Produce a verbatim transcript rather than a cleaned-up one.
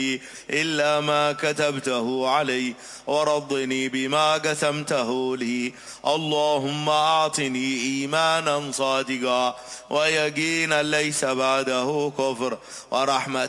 إلا ما كتبته علي ورضني بما قسمته لي. اللهم أعطني إيمانا صادقا ويقينا ليس بعده كفر ورحمة